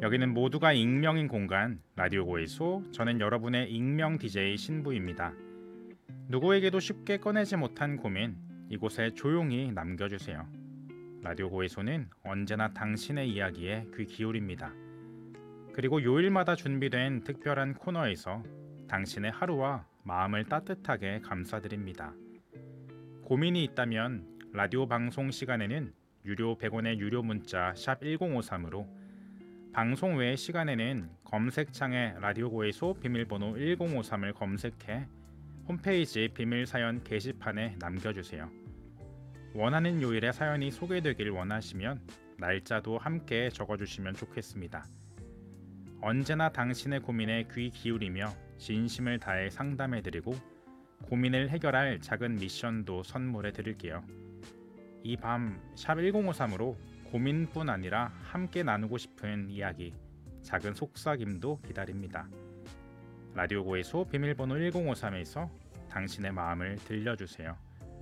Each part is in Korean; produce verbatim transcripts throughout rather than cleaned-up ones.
여기는 모두가 익명인 공간 라디오 고해소. 저는 여러분의 익명 디제이 신부입니다. 누구에게도 쉽게 꺼내지 못한 고민 이곳에 조용히 남겨주세요. 라디오 고해소는 언제나 당신의 이야기에 귀 기울입니다. 그리고 요일마다 준비된 특별한 코너에서 당신의 하루와 마음을 따뜻하게 감싸드립니다. 고민이 있다면 라디오 방송 시간에는 유료 백 원의 유료 문자 샵 일공오삼으로, 방송 외의 시간에는 검색창에 라디오 고해소 비밀번호 일공오삼을 검색해 홈페이지 비밀사연 게시판에 남겨주세요. 원하는 요일에 사연이 소개되길 원하시면 날짜도 함께 적어주시면 좋겠습니다. 언제나 당신의 고민에 귀 기울이며 진심을 다해 상담해드리고 고민을 해결할 작은 미션도 선물해 드릴게요. 이 밤 샵 일공오삼으로 고민뿐 아니라 함께 나누고 싶은 이야기, 작은 속삭임도 기다립니다. 라디오 고해소 비밀번호 일공오삼에서 당신의 마음을 들려주세요.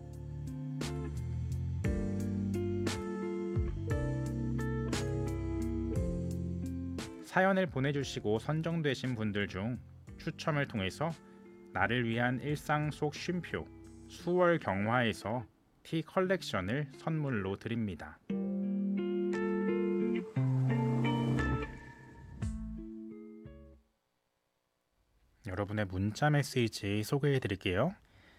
사연을 보내주시고 선정되신 분들 중 추첨을 통해서 나를 위한 일상 속 쉼표 수월 경화에서 티 컬렉션을 선물로 드립니다. 여러분의 문자 메시지 소개해 드릴게요.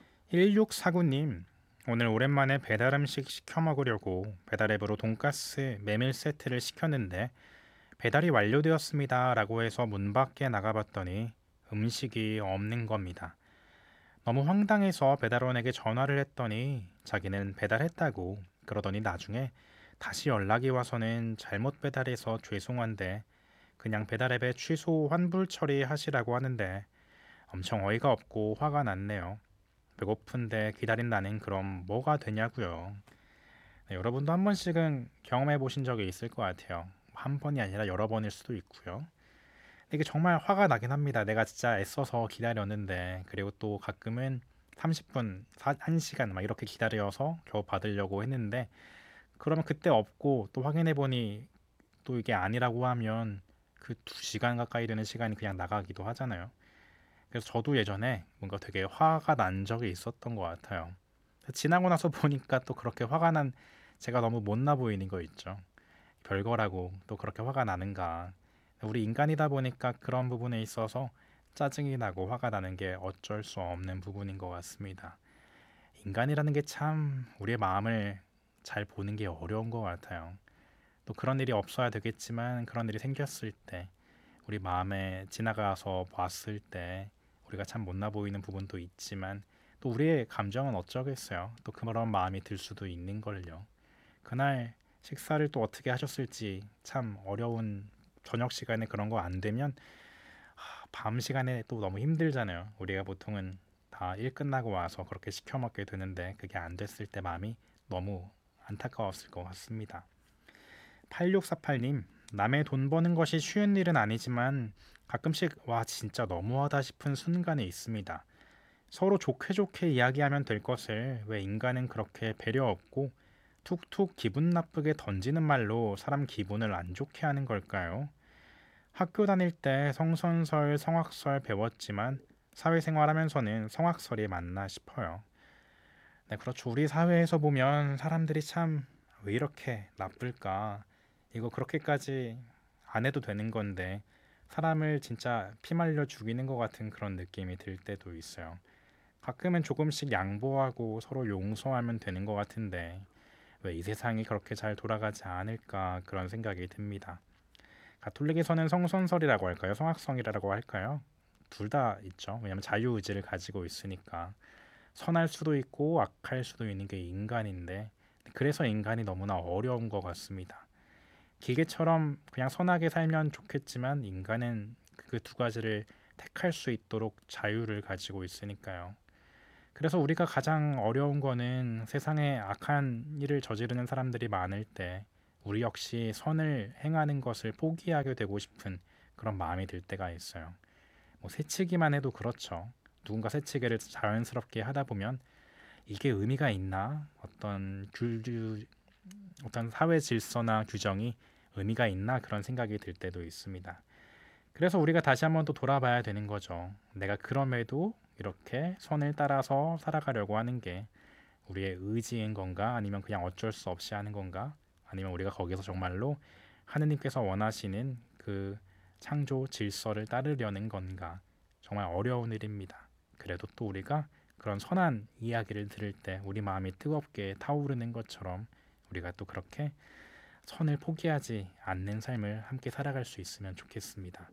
일육사구님, 오늘 오랜만에 배달음식 시켜 먹으려고 배달앱으로 돈가스 메밀 세트를 시켰는데 배달이 완료되었습니다 라고 해서 문 밖에 나가봤더니 음식이 없는 겁니다. 너무 황당해서 배달원에게 전화를 했더니 자기는 배달했다고 그러더니 나중에 다시 연락이 와서는 잘못 배달해서 죄송한데 그냥 배달앱에 취소 환불 처리하시라고 하는데 엄청 어이가 없고 화가 났네요. 배고픈데 기다린 나는 그럼 뭐가 되냐고요. 네, 여러분도 한 번씩은 경험해 보신 적이 있을 것 같아요. 한 번이 아니라 여러 번일 수도 있고요. 이게 정말 화가 나긴 합니다. 내가 진짜 애써서 기다렸는데, 그리고 또 가끔은 삼십 분, 한 시간 막 이렇게 기다려서 겨우 받으려고 했는데, 그러면 그때 없고 또 확인해 보니 또 이게 아니라고 하면 그 두 시간 가까이 되는 시간이 그냥 나가기도 하잖아요. 그래서 저도 예전에 뭔가 되게 화가 난 적이 있었던 것 같아요. 지나고 나서 보니까 또 그렇게 화가 난 제가 너무 못나 보이는 거 있죠. 별거라고 또 그렇게 화가 나는가. 우리 인간이다 보니까 그런 부분에 있어서 짜증이 나고 화가 나는 게 어쩔 수 없는 부분인 것 같습니다. 인간이라는 게 참 우리의 마음을 잘 보는 게 어려운 것 같아요. 또 그런 일이 없어야 되겠지만 그런 일이 생겼을 때 우리 마음에 지나가서 봤을 때 우리가 참 못나 보이는 부분도 있지만 또 우리의 감정은 어쩌겠어요. 또 그런 마음이 들 수도 있는 걸요. 그날 식사를 또 어떻게 하셨을지 참 어려운 저녁 시간에 그런 거 안 되면 밤 시간에 또 너무 힘들잖아요. 우리가 보통은 다 일 끝나고 와서 그렇게 시켜 먹게 되는데 그게 안 됐을 때 마음이 너무 안타까웠을 것 같습니다. 팔육사팔님, 남의 돈 버는 것이 쉬운 일은 아니지만 가끔씩 와 진짜 너무하다 싶은 순간이 있습니다. 서로 좋게 좋게 이야기하면 될 것을 왜 인간은 그렇게 배려 없고 툭툭 기분 나쁘게 던지는 말로 사람 기분을 안 좋게 하는 걸까요? 학교 다닐 때 성선설, 성악설 배웠지만 사회생활 하면서는 성악설이 맞나 싶어요. 네, 그렇죠. 우리 사회에서 보면 사람들이 참 왜 이렇게 나쁠까? 이거 그렇게까지 안 해도 되는 건데 사람을 진짜 피말려 죽이는 것 같은 그런 느낌이 들 때도 있어요. 가끔은 조금씩 양보하고 서로 용서하면 되는 것 같은데 왜 이 세상이 그렇게 잘 돌아가지 않을까 그런 생각이 듭니다. 가톨릭에서는 성선설이라고 할까요? 성악성이라고 할까요? 둘 다 있죠. 왜냐하면 자유의지를 가지고 있으니까 선할 수도 있고 악할 수도 있는 게 인간인데 그래서 인간이 너무나 어려운 것 같습니다. 기계처럼 그냥 선하게 살면 좋겠지만 인간은 그 두 가지를 택할 수 있도록 자유를 가지고 있으니까요. 그래서 우리가 가장 어려운 거는 세상에 악한 일을 저지르는 사람들이 많을 때 우리 역시 선을 행하는 것을 포기하게 되고 싶은 그런 마음이 들 때가 있어요. 뭐 새치기만 해도 그렇죠. 누군가 새치기를 자연스럽게 하다 보면 이게 의미가 있나? 어떤 규 어떤 사회 질서나 규정이 의미가 있나 그런 생각이 들 때도 있습니다. 그래서 우리가 다시 한번 또 돌아봐야 되는 거죠. 내가 그럼에도 이렇게 선을 따라서 살아가려고 하는 게 우리의 의지인 건가? 아니면 그냥 어쩔 수 없이 하는 건가? 아니면 우리가 거기서 정말로 하느님께서 원하시는 그 창조 질서를 따르려는 건가? 정말 어려운 일입니다. 그래도 또 우리가 그런 선한 이야기를 들을 때 우리 마음이 뜨겁게 타오르는 것처럼 우리가 또 그렇게 선을 포기하지 않는 삶을 함께 살아갈 수 있으면 좋겠습니다.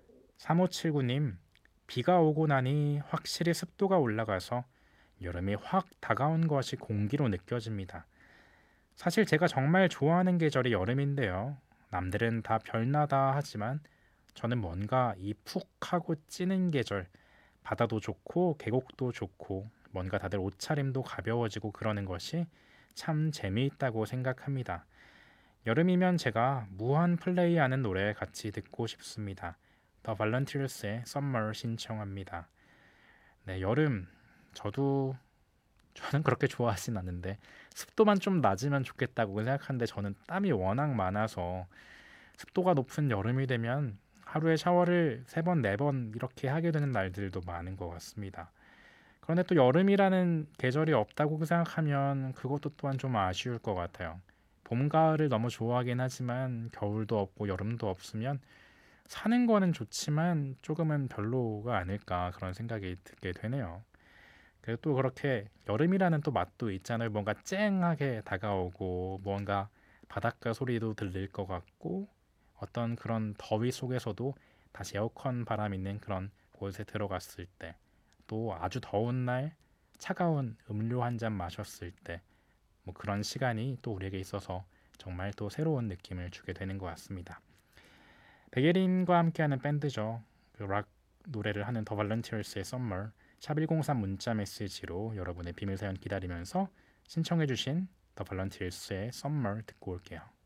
삼오칠구님, 비가 오고 나니 확실히 습도가 올라가서 여름이 확 다가온 것이 공기로 느껴집니다. 사실 제가 정말 좋아하는 계절이 여름인데요. 남들은 다 별나다 하지만 저는 뭔가 이 푹 하고 찌는 계절, 바다도 좋고 계곡도 좋고 뭔가 다들 옷차림도 가벼워지고 그러는 것이 참 재미있다고 생각합니다. 여름이면 제가 무한 플레이하는 노래 같이 듣고 싶습니다. 더 발런티어스의 Summer 신청합니다. 네, 여름 저도 저는 그렇게 좋아하진 않는데 습도만 좀 낮으면 좋겠다고 생각하는데 저는 땀이 워낙 많아서 습도가 높은 여름이 되면 하루에 샤워를 세 번, 네 번 이렇게 하게 되는 날들도 많은 것 같습니다. 그런데 또 여름이라는 계절이 없다고 생각하면 그것도 또한 좀 아쉬울 것 같아요. 봄, 가을을 너무 좋아하긴 하지만 겨울도 없고 여름도 없으면 사는 거는 좋지만 조금은 별로가 아닐까 그런 생각이 들게 되네요. 그리고 또 그렇게 여름이라는 또 맛도 있잖아요. 뭔가 쨍하게 다가오고 뭔가 바닷가 소리도 들릴 것 같고 어떤 그런 더위 속에서도 다시 에어컨 바람 있는 그런 곳에 들어갔을 때 또 아주 더운 날 차가운 음료 한 잔 마셨을 때 뭐 그런 시간이 또 우리에게 있어서 정말 또 새로운 느낌을 주게 되는 것 같습니다. 백예린과 함께하는 밴드죠. 그 락 노래를 하는 더 발런티어스의 Summer 샵 일공삼 문자 메시지로 여러분의 비밀 사연 기다리면서 신청해주신 더 발런티어스의 Summer 듣고 올게요.